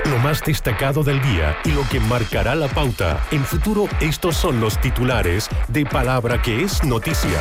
Lo más destacado del día y lo que marcará la pauta. En Futuro, estos son los titulares de Palabra que es noticia.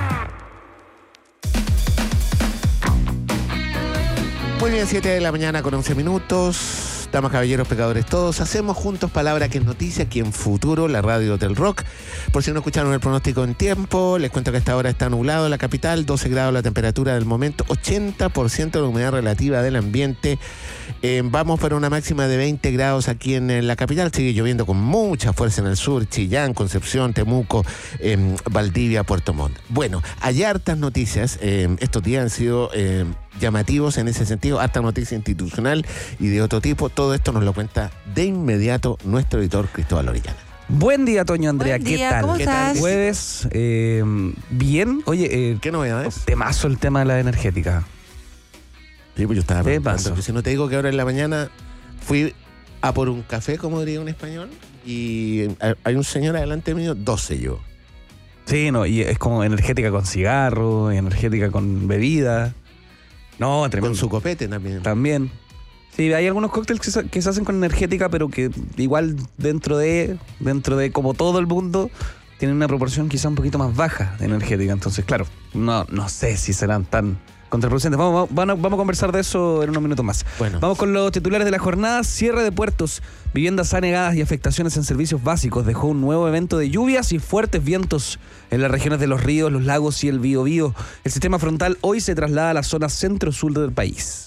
Muy bien, 7 de la mañana con 11 minutos. Damas, caballeros, pecadores todos, hacemos juntos Palabra que es noticia aquí en Futuro, la radio del rock. Por si no escucharon el pronóstico en tiempo, les cuento que a esta hora está nublado en la capital, 12 grados la temperatura del momento, 80% de la humedad relativa del ambiente. Vamos para una máxima de 20 grados aquí en la capital. Sigue lloviendo con mucha fuerza en el sur, Chillán, Concepción, Temuco, Valdivia, Puerto Montt. Bueno, hay hartas noticias. Estos días han sido llamativos en ese sentido, harta noticia institucional y de otro tipo. Todo esto nos lo cuenta de inmediato nuestro editor Cristóbal Orellana. Buen día, Toño Andrea. Buen día, ¿qué tal? ¿cómo estás? Jueves, bien. Oye, ¿Qué novedades? temazo el tema de la energética. Sí, pues yo estaba ¿Qué preguntando, pasó? que si no te digo que ahora en la mañana fui a por un café, como diría un español, y hay un señor adelante mío, 12 yo. Sí, no, y es como energética con cigarro, energética con bebida. No, tremendo. Con su copete también. También. Sí, hay algunos cócteles que se hacen con energética, pero que igual dentro de como todo el mundo, tienen una proporción quizá un poquito más baja de energética. Entonces, claro, no sé si serán tan contraproducentes. Vamos a conversar de eso en unos minutos más. Bueno. Vamos con los titulares de la jornada. Cierre de puertos, viviendas anegadas y afectaciones en servicios básicos. Dejó un nuevo evento de lluvias y fuertes vientos en las regiones de los ríos, los lagos y el Biobío. El sistema frontal hoy se traslada a la zona centro-sur del país.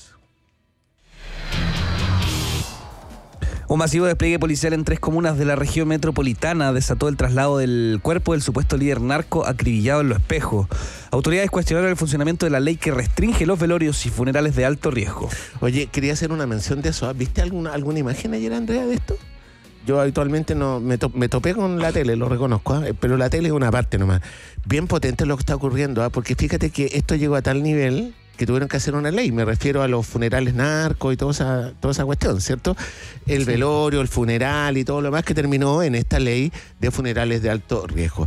Un masivo despliegue policial en 3 comunas de la región metropolitana desató el traslado del cuerpo del supuesto líder narco acribillado en Lo Espejo. Autoridades cuestionaron el funcionamiento de la ley que restringe los velorios y funerales de alto riesgo. Oye, quería hacer una mención de eso. ¿Viste alguna imagen ayer, Andrea, de esto? Yo habitualmente no me topé con la tele, lo reconozco, pero la tele es una parte nomás. Bien potente lo que está ocurriendo, porque fíjate que esto llegó a tal nivel que tuvieron que hacer una ley. Me refiero a los funerales narcos y toda esa cuestión, ¿cierto? El velorio, el funeral y todo lo más que terminó en esta ley de funerales de alto riesgo.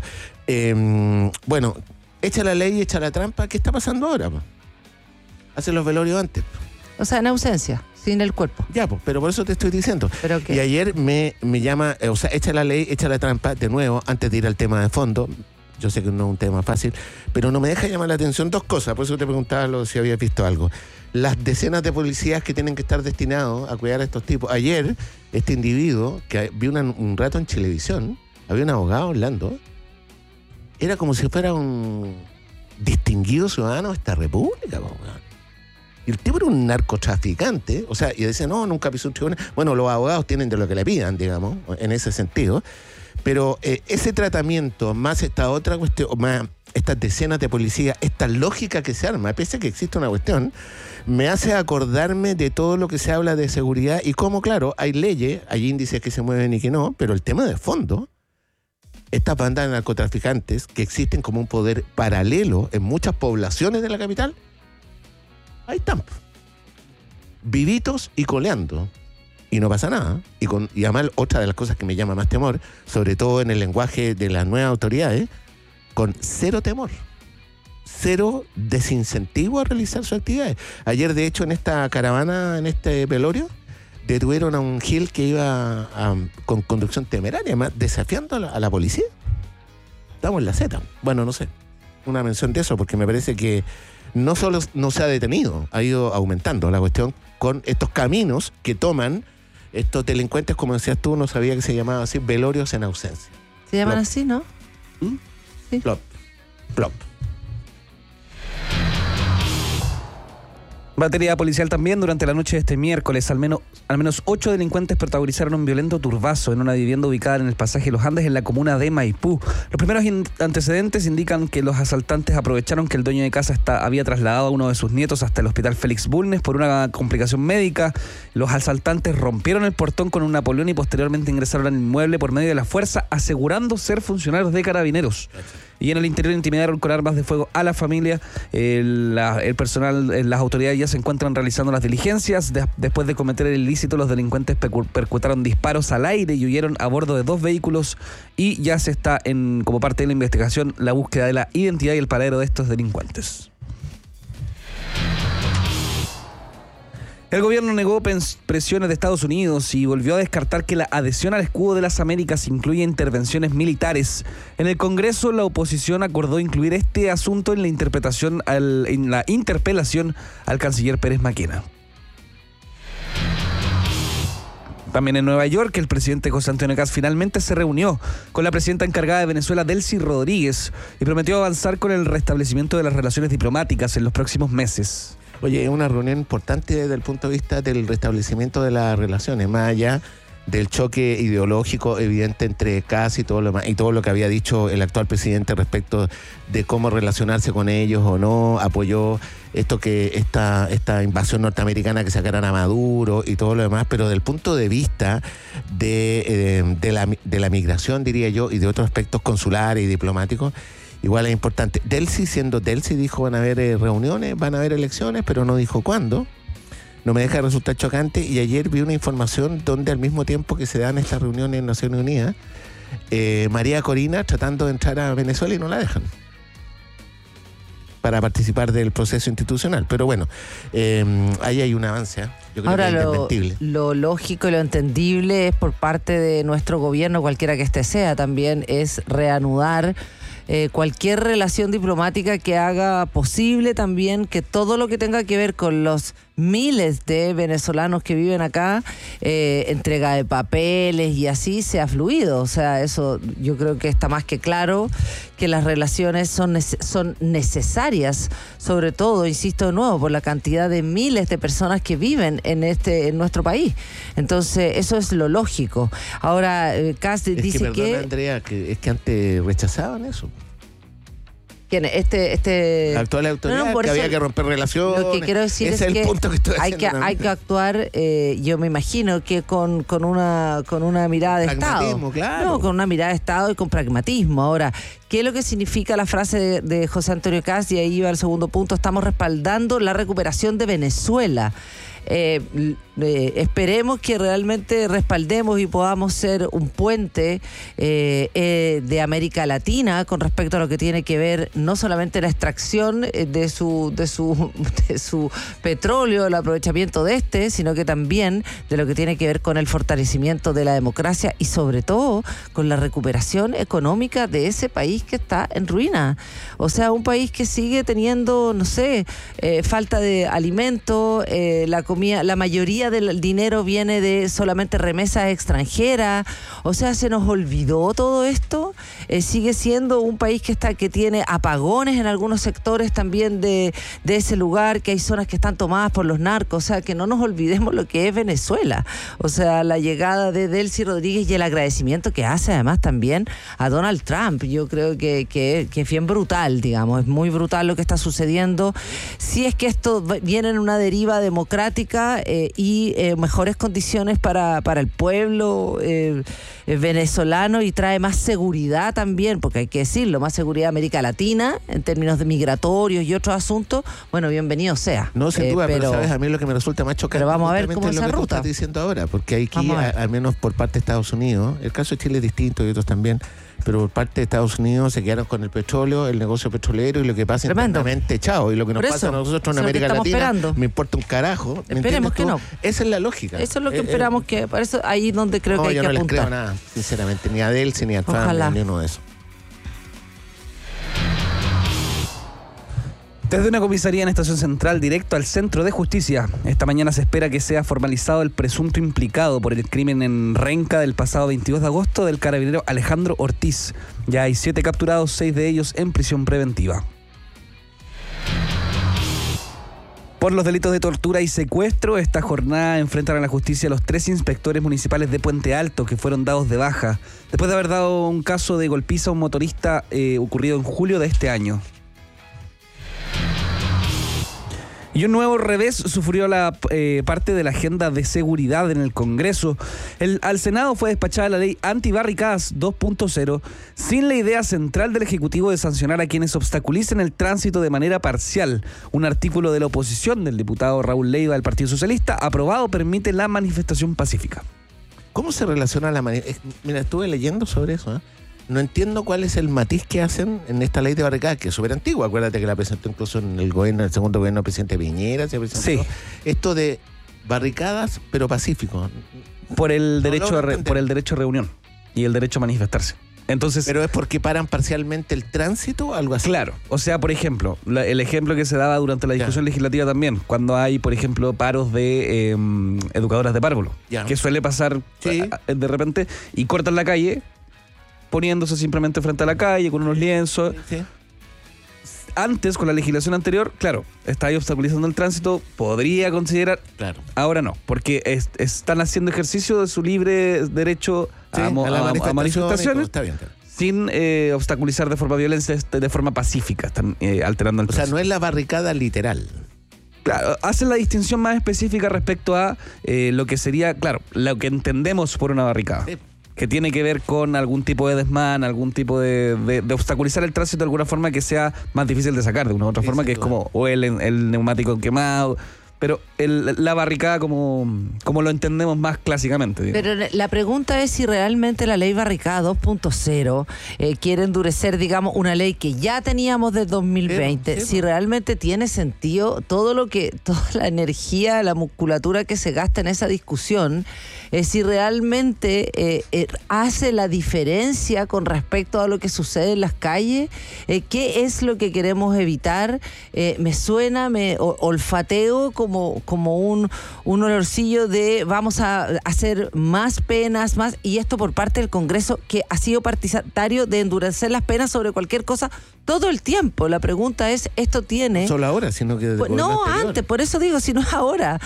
Bueno, echa la ley y echa la trampa. ¿Qué está pasando ahora? Hacen los velorios antes. O sea, en ausencia, sin el cuerpo. Ya, pues, pero por eso te estoy diciendo. ¿Pero qué? Y ayer me llama, o sea, echa la ley, echa la trampa, de nuevo, antes de ir al tema de fondo. Yo sé que no es un tema fácil, pero no me deja llamar la atención dos cosas, por eso te preguntaba si habías visto algo. Las decenas de policías que tienen que estar destinados a cuidar a estos tipos. Ayer, este individuo, que vi un rato en televisión, había un abogado hablando, era como si fuera un distinguido ciudadano de esta república, weón. Y el tipo era un narcotraficante, o sea, y decía, no, nunca pisó un tribunal. Bueno, los abogados tienen de lo que le pidan, digamos, en ese sentido. Pero ese tratamiento, más esta otra cuestión, más estas decenas de policías, esta lógica que se arma, pese a que existe una cuestión, me hace acordarme de todo lo que se habla de seguridad y cómo, claro, hay leyes, hay índices que se mueven y que no, pero el tema de fondo, estas bandas de narcotraficantes que existen como un poder paralelo en muchas poblaciones de la capital, ahí están, vivitos y coleando. Y no pasa nada. Y además, otra de las cosas que me llama más temor, sobre todo en el lenguaje de las nuevas autoridades, con cero temor, cero desincentivo a realizar sus actividades. Ayer, de hecho, en esta caravana, en este velorio, detuvieron a un gil que iba con conducción temeraria, además, desafiando a la policía. Estamos en la Z. Bueno, no sé. Una mención de eso, porque me parece que no solo no se ha detenido, ha ido aumentando la cuestión con estos caminos que toman estos delincuentes, como decías tú, no sabía que se llamaba así, velorios en ausencia. Se llaman Plop. así, ¿no? Sí. Plop, plop. Batería policial también durante la noche de este miércoles. Al menos 8 delincuentes protagonizaron un violento turbazo en una vivienda ubicada en el pasaje Los Andes en la comuna de Maipú. Los primeros antecedentes indican que los asaltantes aprovecharon que el dueño de casa había trasladado a uno de sus nietos hasta el hospital Félix Bulnes por una complicación médica. Los asaltantes rompieron el portón con un Napoleón y posteriormente ingresaron al inmueble por medio de la fuerza, asegurando ser funcionarios de Carabineros. Y en el interior intimidaron con armas de fuego a la familia. El personal, las autoridades ya se encuentran realizando las diligencias. Después de cometer el ilícito, los delincuentes percutaron disparos al aire y huyeron a bordo de 2 vehículos. Y ya se está, como parte de la investigación, la búsqueda de la identidad y el paradero de estos delincuentes. El gobierno negó presiones de Estados Unidos y volvió a descartar que la adhesión al escudo de las Américas incluya intervenciones militares. En el Congreso, la oposición acordó incluir este asunto en la interpelación al canciller Pérez Maquena. También en Nueva York, el presidente José Antonio Kast finalmente se reunió con la presidenta encargada de Venezuela, Delcy Rodríguez, y prometió avanzar con el restablecimiento de las relaciones diplomáticas en los próximos meses. Oye, es una reunión importante desde el punto de vista del restablecimiento de las relaciones, más allá del choque ideológico evidente entre Kast y todo lo demás, y todo lo que había dicho el actual presidente respecto de cómo relacionarse con ellos o no. Apoyó esta invasión norteamericana, que sacaran a Maduro y todo lo demás, pero del punto de vista de la migración, diría yo, y de otros aspectos consulares y diplomáticos, igual es importante. Delcy, siendo Delcy, dijo van a haber reuniones, van a haber elecciones, pero no dijo cuándo. No me deja de resultar chocante, y ayer vi una información donde al mismo tiempo que se dan estas reuniones en Naciones Unidas, María Corina tratando de entrar a Venezuela y no la dejan para participar del proceso institucional. Pero bueno, ahí hay un avance, yo creo. Ahora, que es indesmentible. lo lógico y lo entendible es por parte de nuestro gobierno, cualquiera que este sea, también es reanudar cualquier relación diplomática que haga posible también que todo lo que tenga que ver con los miles de venezolanos que viven acá, entrega de papeles y así, sea fluido. O sea, eso yo creo que está más que claro, que las relaciones son necesarias, sobre todo, insisto de nuevo, por la cantidad de miles de personas que viven en nuestro país. Entonces, eso es lo lógico. Ahora, Kast dice que... Perdona, Andrea, es que antes rechazaban eso. ¿Quién? La actual autoridad, que había que romper relaciones. Lo que quiero decir ese es el que punto que estoy haciendo. hay que actuar, yo me imagino que con una mirada de Estado. Claro. No, con una mirada de Estado y con pragmatismo. Ahora, ¿qué es lo que significa la frase de José Antonio Kast? Y ahí va el segundo punto: estamos respaldando la recuperación de Venezuela. Esperemos que realmente respaldemos y podamos ser un puente de América Latina con respecto a lo que tiene que ver no solamente la extracción de su petróleo, el aprovechamiento de sino que también de lo que tiene que ver con el fortalecimiento de la democracia y sobre todo con la recuperación económica de ese país que está en ruina. O sea, un país que sigue teniendo, no sé, falta de alimento, la mayoría del dinero viene de solamente remesas extranjeras. O sea, se nos olvidó todo esto. Sigue siendo un país que tiene apagones en algunos sectores también de ese lugar, que hay zonas que están tomadas por los narcos. O sea, que no nos olvidemos lo que es Venezuela. O sea, la llegada de Delcy Rodríguez y el agradecimiento que hace además también a Donald Trump. Yo creo que es bien brutal, digamos. Es muy brutal lo que está sucediendo. Si es que esto viene en una deriva democrática y mejores condiciones para el pueblo venezolano, y trae más seguridad también, porque hay que decirlo, más seguridad a América Latina en términos de migratorios y otros asuntos, bueno, bienvenido sea. No, sin duda, pero sabes, a mí lo que me resulta más chocante, pero vamos a ver cómo es esa lo que ruta tú estás diciendo ahora, porque aquí, al menos por parte de Estados Unidos, el caso de Chile es distinto y otros también, pero por parte de Estados Unidos se quedaron con el petróleo, el negocio petrolero, y lo que pasa internamente, chao, y lo que nos pasa a nosotros en América Latina, esperando. Me importa un carajo. Esperemos que no. Esa es la lógica. Eso es lo que esperamos, que por eso ahí donde creo que hay que apuntar. Yo no les creo nada, sinceramente, ni a Delcy, ni a Trump, ni uno de esos. Desde una comisaría en Estación Central, directo al Centro de Justicia. Esta mañana se espera que sea formalizado el presunto implicado por el crimen en Renca del pasado 22 de agosto del carabinero Alejandro Ortiz. Ya hay 7 capturados, 6 de ellos en prisión preventiva. Por los delitos de tortura y secuestro, esta jornada enfrentan a la justicia a los 3 inspectores municipales de Puente Alto que fueron dados de baja, después de haber dado un caso de golpiza a un motorista ocurrido en julio de este año. Y un nuevo revés sufrió la parte de la agenda de seguridad en el Congreso. Al Senado fue despachada la ley antibarricadas 2.0 sin la idea central del Ejecutivo de sancionar a quienes obstaculicen el tránsito de manera parcial. Un artículo de la oposición del diputado Raúl Leiva del Partido Socialista aprobado permite la manifestación pacífica. ¿Cómo se relaciona la manifestación? Mira, estuve leyendo sobre eso, No entiendo cuál es el matiz que hacen en esta ley de barricadas, que es súper antigua. Acuérdate que la presentó incluso en el segundo gobierno del presidente Piñera. Se presentó. Sí. Esto de barricadas, pero pacífico. Por el derecho logro entender. por el derecho a reunión y el derecho a manifestarse. Entonces, Pero es porque paran parcialmente el tránsito o algo así. claro, o sea, por ejemplo, el ejemplo que se daba durante la discusión legislativa también, cuando hay, por ejemplo, paros de educadoras de párvulo, Ya. que suele pasar Sí. de repente y cortan la calle poniéndose simplemente frente a la calle con unos lienzos. Sí. Antes, con la legislación anterior, claro, está ahí obstaculizando el tránsito, podría considerar, Claro. ahora no, porque están haciendo ejercicio de su libre derecho Sí, a manifestaciones Está bien. sin obstaculizar de forma violenta, de forma pacífica, están alterando el O sea, tránsito. no es la barricada literal. Claro, hacen la distinción más específica respecto a lo que sería, claro, lo que entendemos por una barricada. Sí. Que tiene que ver con algún tipo de desmán, algún tipo de obstaculizar el tránsito de alguna forma que sea más difícil de sacar, de una u otra Sí, forma, sin que es duda. como o el neumático quemado, pero la barricada como lo entendemos más clásicamente. Digamos. Pero la pregunta es si realmente la ley barricada 2.0 quiere endurecer, digamos, una ley que ya teníamos desde 2020, Sí, si realmente tiene sentido toda la energía, la musculatura que se gasta en esa discusión, si realmente hace la diferencia con respecto a lo que sucede en las calles, qué es lo que queremos evitar. Me suena, me olfateo como un olorcillo de vamos a hacer más penas, más, y esto por parte del Congreso, que ha sido partidario de endurecer las penas sobre cualquier cosa todo el tiempo. La pregunta es, ¿esto tiene...? No solo ahora, sino que... Pues no, antes, por eso digo, si no es ahora.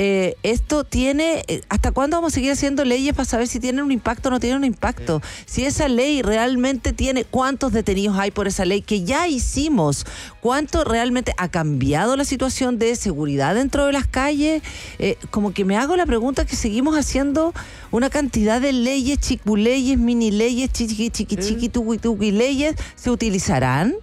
Esto tiene... ¿Hasta cuándo vamos a seguir haciendo leyes para saber si tienen un impacto o no tienen un impacto? Si esa ley realmente tiene... ¿Cuántos detenidos hay por esa ley que ya hicimos? ¿Cuánto realmente ha cambiado la situación de seguridad dentro de las calles? Como que me hago la pregunta que seguimos haciendo una cantidad de leyes, chiculeyes, mini leyes, chiqui, tuqui leyes. ¿Se utilizarán?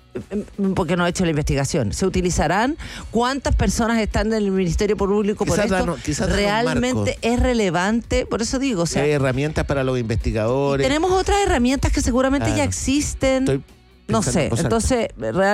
Porque no he hecho la investigación. ¿Se utilizarán? ¿Cuántas personas están en el Ministerio Público por esto? Quizás ¿Realmente es relevante? Por eso digo, o sea, hay herramientas para los investigadores. tenemos otras herramientas que seguramente ya existen. Estoy No pensando sé, en voz alta. entonces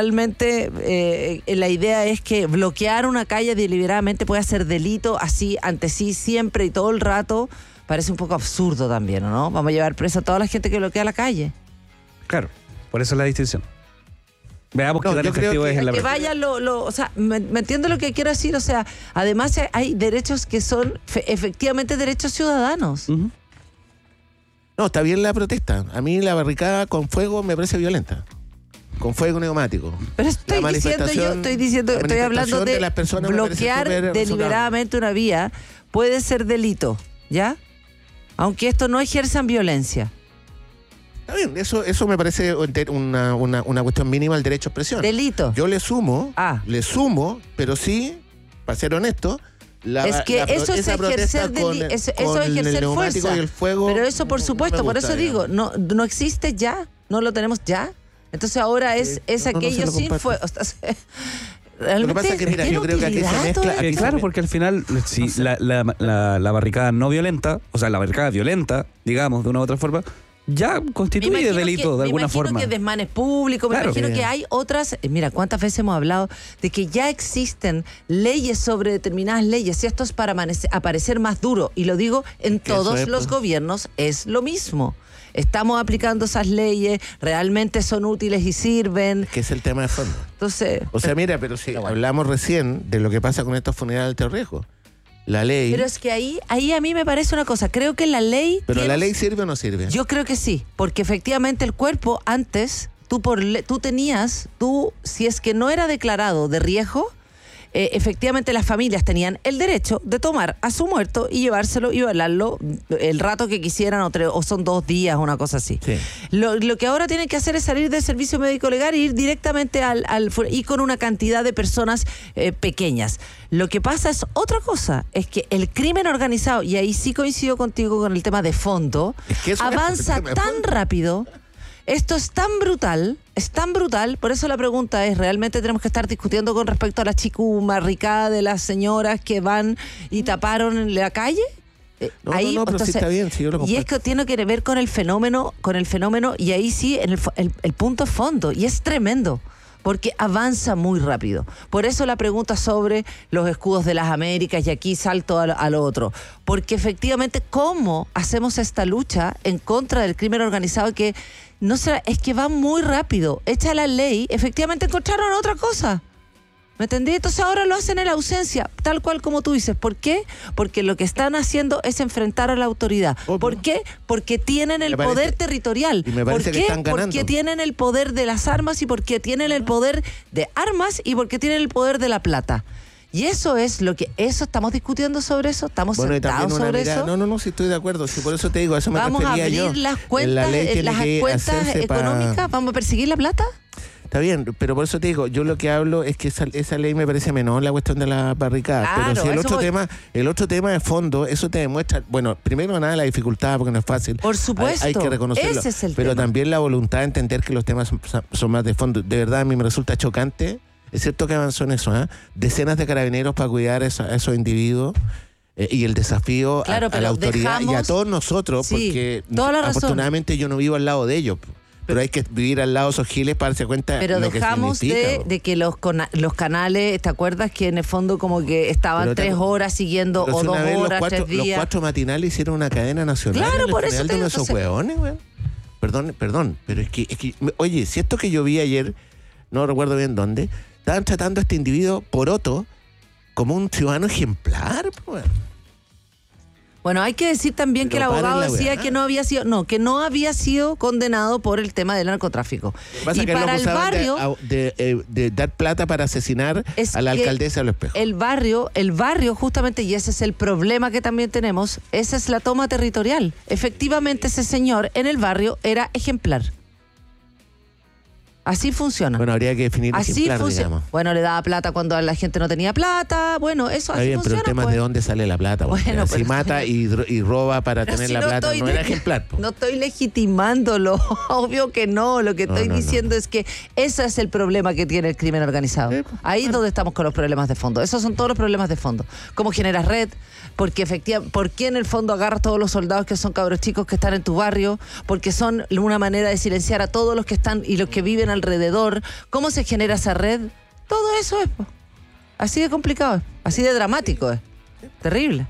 realmente la idea es que bloquear una calle deliberadamente puede ser delito así, ante sí, siempre y todo el rato. Parece un poco absurdo también, ¿no? Vamos a llevar presa a toda la gente que bloquea la calle. Claro, por eso es la distinción. Veamos No, qué tan yo creo efectivo que- es en la Que práctica. vaya o sea, me entiendo lo que quiero decir, o sea, además hay derechos que son efectivamente derechos ciudadanos. Ujú. No, está bien la protesta. A mí la barricada con fuego me parece violenta. Con fuego neumático. Pero estoy La diciendo, manifestación- estoy hablando de de las personas me parece bloquear súper razonable. deliberadamente una vía, puede ser delito, ¿ya? Aunque esto no ejerzan violencia. Está bien, eso me parece una cuestión mínima al derecho a expresión. Delito. Yo le sumo, Ah. pero sí, para ser honesto, Es que eso es esa protesta ejercer con eso con es ejercer el neumático fuerza. y el fuego. Pero eso por no supuesto, me por gusta, eso digo, digamos. no existe ya, no lo tenemos ya. Entonces ahora es no se aquello lo sin comparto. fuego. Realmente, Lo que pasa es que, mira, ¿tiene yo creo que aquí se utilidad mezcla- todo aquí esto? Claro, porque al final, si la barricada no violenta, o sea, la barricada violenta, digamos, de una u otra forma, ya constituye delito de alguna forma. Me imagino que desmanes públicos, me Claro. imagino que hay otras. Mira, ¿cuántas veces hemos hablado de que ya existen leyes sobre determinadas leyes? Y esto es para aparecer más duro. Y lo digo en Que eso todos es, los pues. gobiernos, es lo mismo. Estamos aplicando esas leyes, realmente son útiles y sirven. Que es el tema de fondo. Entonces, O sea, mira, pero si hablamos recién de lo que pasa con estos funerales de alto riesgo. La ley. pero es que ahí a mí me parece una cosa. Creo que la ley. Pero tiene- la ley sirve o no sirve. Yo creo que sí, porque efectivamente el cuerpo antes, tú tenías, si es que no era declarado de riesgo, efectivamente las familias tenían el derecho de tomar a su muerto y llevárselo y velarlo el rato que quisieran, o son 2 días, una cosa así. Sí. Lo que ahora tienen que hacer es salir del servicio médico legal e ir directamente y con una cantidad de personas pequeñas. Lo que pasa es otra cosa, es que el crimen organizado, y ahí sí coincido contigo con el tema de fondo, Es que eso es avanza el tema de tan fondo. rápido. Esto es tan brutal, por eso la pregunta es, ¿realmente tenemos que estar discutiendo con respecto a la chicumarricada de las señoras que van y taparon la calle? No, pero sí está bien, sí, yo lo y es comparto. que tiene que ver con el fenómeno, y ahí sí, el punto es fondo, y es tremendo. porque avanza muy rápido. Por eso la pregunta sobre los escudos de las Américas, y aquí salto a lo otro. Porque efectivamente, ¿cómo hacemos esta lucha en contra del crimen organizado que no será, es que va muy rápido? Hecha la ley, efectivamente encontraron otra cosa. ¿Me entendí? Entonces ahora lo hacen en la ausencia, tal cual como tú dices. ¿Por qué? Porque lo que están haciendo es enfrentar a la autoridad. Obvio. ¿Por qué? Porque tienen el poder territorial. Y me parece ¿Por que qué? están ganando. Porque tienen el poder de las armas, y porque tienen el poder de armas, y porque tienen el poder de la plata. Y eso es lo que... estamos discutiendo sobre eso, estamos Bueno, y sentados también una sobre mirada, eso. no, sí estoy de acuerdo. Sí, por eso te digo, a eso me Vamos a refería abrir yo. las cuentas, La ley tiene las que cuentas hacerse económicas, vamos a perseguir la plata. Está bien, pero por eso te digo, yo lo que hablo es que esa ley me parece menor, la cuestión de la barricada. Claro, pero si eso el otro tema de fondo, eso te demuestra, bueno, primero que nada la dificultad, porque no es fácil. Por supuesto, Hay que reconocerlo. ese es el pero tema. También la voluntad de entender que los temas son más de fondo. De verdad, a mí me resulta chocante. Es cierto que avanzó en eso, decenas de carabineros para cuidar a esos individuos. Y el desafío Claro, a la autoridad y a todos nosotros, Sí, porque toda la razón. afortunadamente yo no vivo al lado de ellos. Pero hay que vivir al lado de esos giles para darse cuenta Pero lo que dejamos significa. de que los canales, ¿te acuerdas que en el fondo como que estaban Pero 3 horas siguiendo, Pero o si 2 una vez horas, 3 los días? 4 matinales hicieron una cadena nacional. Claro, en el por eso funeral te de digo, esos entonces- hueones, weón. Perdón, pero es que, oye, si esto que yo vi ayer, no recuerdo bien dónde, estaban tratando a este individuo poroto como un ciudadano ejemplar, weón. Bueno, hay que decir también Pero que el abogado paren la decía weá. que no había sido condenado por el tema del narcotráfico. Lo que pasa Y es que lo para el acusaban barrio, de dar plata para asesinar es a la que alcaldesa de Los Espejos. el barrio justamente, y ese es el problema que también tenemos, esa es la toma territorial. Efectivamente, ese señor en el barrio era ejemplar. Así funciona. Bueno, habría que definir Así ejemplar, funciona. digamos. Bueno, le daba plata cuando la gente no tenía plata. Bueno, eso Está así bien, pero funciona. el tema pues. es de dónde sale la plata. Bueno, si pero- mata y roba para Pero tener si la plata, estoy no era ejemplar. po. No estoy legitimándolo, obvio que no. Lo que No, estoy no, diciendo no. es que ese es el problema que tiene el crimen organizado. Sí, Ahí es donde estamos con los problemas de fondo. Esos son todos los problemas de fondo. ¿Cómo generas red? Porque efectivamente, ¿por qué en el fondo agarras todos los soldados que son cabros chicos que están en tu barrio? Porque son una manera de silenciar a todos los que están y los que viven alrededor. ¿Cómo se genera esa red? Todo eso es, po. Así de complicado es, así de dramático es. Terrible.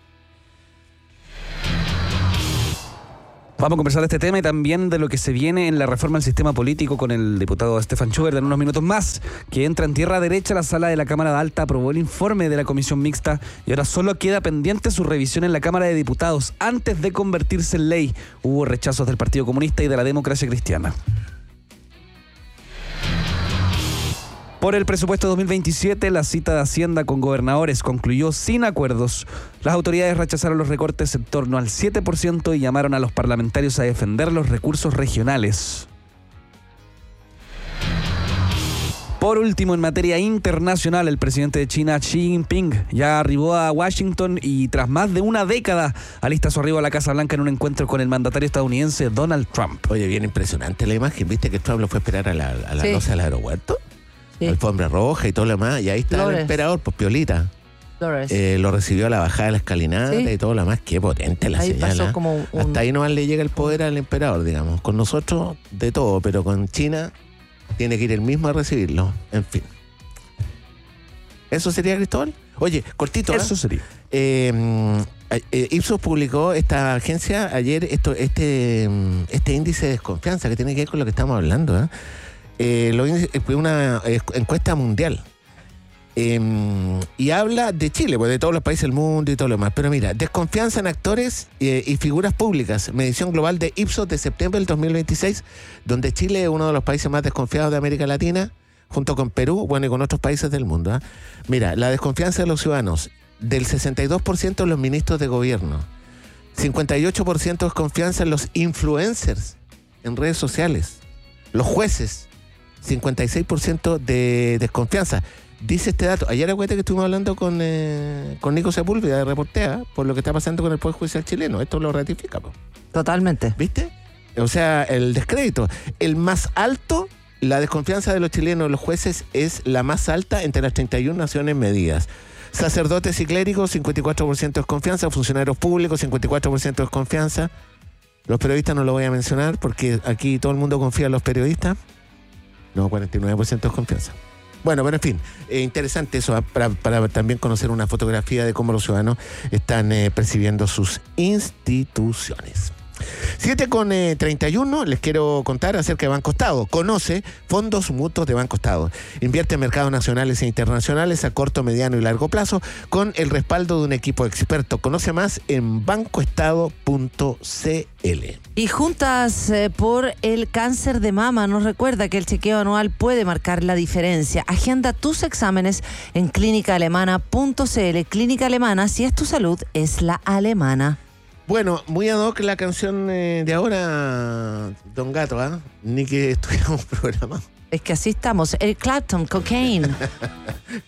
Vamos a conversar de este tema y también de lo que se viene en la reforma del sistema político con el diputado Stefan Schubert en unos minutos más, que entra en tierra derecha. La sala de la Cámara Alta aprobó el informe de la comisión mixta y ahora solo queda pendiente su revisión en la Cámara de Diputados antes de convertirse en ley. Hubo rechazos del Partido Comunista y de la Democracia Cristiana. Por el presupuesto 2027, la cita de Hacienda con gobernadores concluyó sin acuerdos. Las autoridades rechazaron los recortes en torno al 7% y llamaron a los parlamentarios a defender los recursos regionales. Por último, en materia internacional, el presidente de China, Xi Jinping, ya arribó a Washington y tras más de una década alista su arribo a la Casa Blanca en un encuentro con el mandatario estadounidense Donald Trump. Oye, bien impresionante la imagen. ¿Viste que Trump lo fue a esperar a la Sí. loza del aeropuerto? Sí. Alfombra roja y todo lo demás. Y ahí está Flores. el emperador, pues Piolita. Flores. Lo recibió a la bajada de la escalinata Sí. y todo lo demás. Qué potente la Ahí señal. pasó ¿ah? como un- Hasta ahí nomás le llega el poder al emperador, digamos. Con nosotros, de todo, pero con China tiene que ir el mismo a recibirlo. En fin. ¿Eso sería, Cristóbal? Oye, cortito. Eso sería. Ipsos publicó, esta agencia, ayer este índice de desconfianza que tiene que ver con lo que estamos hablando. Una encuesta mundial. Y habla de Chile, pues de todos los países del mundo y todo lo demás. Pero mira, desconfianza en actores y figuras públicas. Medición global de Ipsos de septiembre del 2026, donde Chile es uno de los países más desconfiados de América Latina, junto con Perú, bueno, y con otros países del mundo. Mira, la desconfianza de los ciudadanos, del 62% en los ministros de gobierno, 58% desconfianza en los influencers en redes sociales, los jueces, 56% de desconfianza. Dice este dato, ayer acuérdate que estuvimos hablando con Nico Sepúlveda de Reportea, por lo que está pasando con el Poder Judicial chileno, esto lo ratifica, po. Totalmente. ¿Viste? O sea, el descrédito. El más alto, la desconfianza de los chilenos, los jueces, es la más alta entre las 31 naciones medidas. Sacerdotes y clérigos, 54% de desconfianza. Funcionarios públicos, 54% de desconfianza. Los periodistas no lo voy a mencionar porque aquí todo el mundo confía en los periodistas. No, 49% de confianza. Bueno, pero en fin, interesante eso, para también conocer una fotografía de cómo los ciudadanos están percibiendo sus instituciones. 7:31, les quiero contar acerca de Banco Estado. Conoce fondos mutuos de Banco Estado. Invierte en mercados nacionales e internacionales a corto, mediano y largo plazo con el respaldo de un equipo experto. Conoce más en bancoestado.cl. Y Juntas por el Cáncer de Mama nos recuerda que el chequeo anual puede marcar la diferencia. Agenda tus exámenes en clínicaalemana.cl. Clínica Alemana, si es tu salud, es la alemana. Bueno, muy ad hoc la canción de ahora, Don Gato, ¿ah? Ni que estuviéramos programados. Es que así estamos. Eric Clapton, Cocaine.